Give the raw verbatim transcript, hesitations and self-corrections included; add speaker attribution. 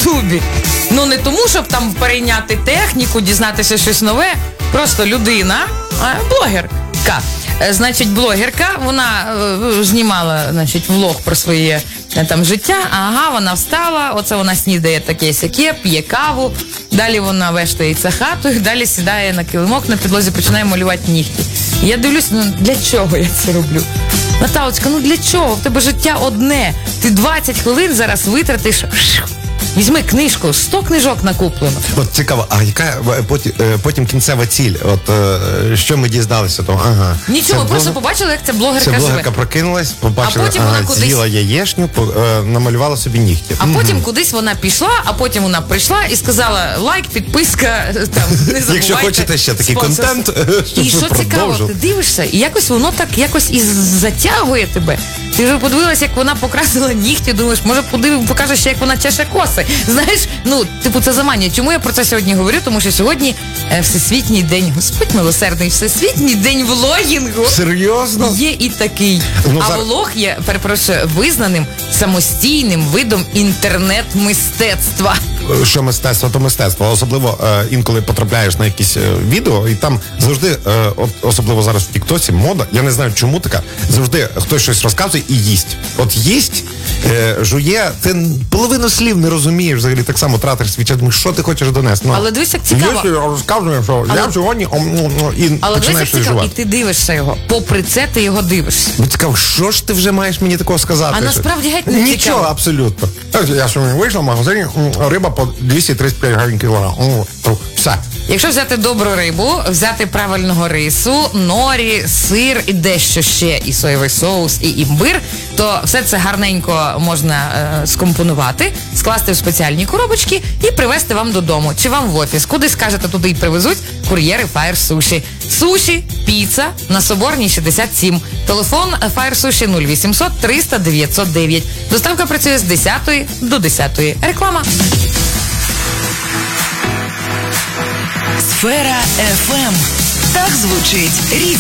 Speaker 1: Ютубі. Ну, не тому, щоб там перейняти техніку, дізнатися щось нове. Просто людина, блогерка. Значить, блогерка, вона е, знімала, значить, влог про своє е, там життя. Ага, вона встала, оце вона снідає таке-сяке, п'є каву. Далі вона вештається хатою, далі сідає на килимок на підлозі, починає малювати нігті. І я дивлюсь, ну для чого я це роблю? Наталочка, ну для чого? В тебе життя одне. Ти двадцять хвилин зараз витратиш. Візьми книжку, сто книжок накуплено.
Speaker 2: От цікаво, а яка потім, потім кінцева ціль? От що ми дізналися? То, ага.
Speaker 1: Нічого, ми просто блог... побачили, як ця блогерка живе.
Speaker 2: Ця блогерка живе. Прокинулась, побачила,
Speaker 1: а потім
Speaker 2: ага,
Speaker 1: вона кудись...
Speaker 2: з'їла яєшню, намалювала собі нігті.
Speaker 1: А потім угу. кудись вона пішла, а потім вона прийшла і сказала лайк, підписка, там, не забувайте.
Speaker 2: Якщо хочете ще такий
Speaker 1: спонсор.
Speaker 2: контент,
Speaker 1: і що цікаво, ти дивишся, і якось воно так якось і затягує тебе. Ти вже подивилась, як вона покрасила нігті, думаєш, може подивимо, покажеш ще, як вона чеше коси. Знаєш, ну, типу, це заманює. Чому я про це сьогодні говорю? Тому що сьогодні е, Всесвітній день, Господь милосердний, Всесвітній день влогінгу.
Speaker 2: Серйозно?
Speaker 1: Є і такий. Ну, а зараз... влог є, перепрошую, визнаним самостійним видом інтернет-мистецтва.
Speaker 2: Що мистецтво, то мистецтво. Особливо е, інколи потрапляєш на якісь е, відео, і там завжди, е, от, особливо зараз в Тіктоці, мода, я не знаю, чому така, завжди хтось щось розказує і їсть. От їсть, е, жує, ти половину слів не розумієш, взагалі так само тратиш свій час, думаєш, що ти хочеш донести. Ну,
Speaker 1: але дивись, як цікаво.
Speaker 2: Їсть, розказує, що але... я сьогодні, о, о, о, і
Speaker 1: але
Speaker 2: починаєш щось жувати.
Speaker 1: І ти дивишся його. Попри це ти його дивишся.
Speaker 2: Ну, цікаво, що ж ти вже маєш мені такого сказати?
Speaker 1: А насправді геть не
Speaker 2: Нічого,
Speaker 1: цікаво.
Speaker 2: абсолютно. Я сьогодні вийшла в магазині, риба по двісті тридцять п'ять гривень кілограм. Все.
Speaker 1: Якщо взяти добру рибу, взяти правильного рису, норі, сир і дещо ще, і соєвий соус, і імбир, то все це гарненько можна е, скомпонувати, скласти в спеціальні коробочки і привезти вам додому. Чи вам в офіс. Куди скажете, туди й привезуть кур'єри Fire Sushi. Суші, піца на Соборній шістдесят сім. Телефон Fire Sushi нуль вісімсот триста дев'ятсот дев'ять. Доставка працює з десятої до десятої. Реклама.
Speaker 3: Сфера еф ем. Так звучить рідне.